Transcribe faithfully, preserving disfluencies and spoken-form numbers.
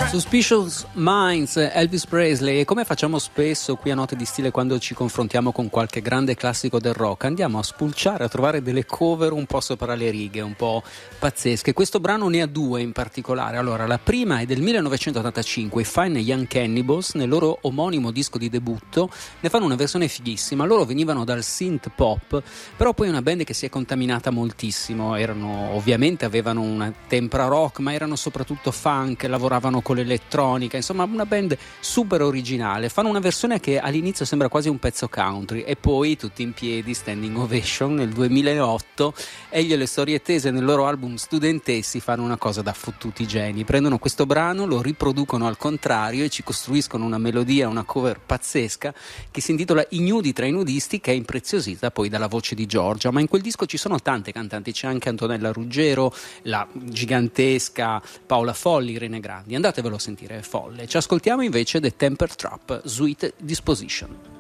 Suspicious Minds, Elvis Presley. E come facciamo spesso qui a Note di Stile quando ci confrontiamo con qualche grande classico del rock, andiamo a spulciare, a trovare delle cover un po' sopra le righe, un po' pazzesche. Questo brano ne ha due in particolare. Allora, la prima è del millenovecentottantacinque, i Fine Young Cannibals, nel loro omonimo disco di debutto, ne fanno una versione fighissima. Loro venivano dal synth pop, però poi è una band che si è contaminata moltissimo. Erano, ovviamente avevano una tempra rock, ma erano soprattutto funk, lavoravano con l'elettronica, insomma una band super originale. Fanno una versione che all'inizio sembra quasi un pezzo country e poi tutti in piedi, standing ovation nel duemilaotto, egli e le storie tese nel loro album Studentessi fanno una cosa da fottuti geni, prendono questo brano, lo riproducono al contrario e ci costruiscono una melodia, una cover pazzesca che si intitola I nudi tra i nudisti, che è impreziosita poi dalla voce di Giorgia. Ma in quel disco ci sono tante cantanti, c'è anche Antonella Ruggero, la gigantesca Paola Folli, Irene Grandi. Andatevelo a sentire, è folle. Ci ascoltiamo invece The Temper Trap, Sweet Disposition.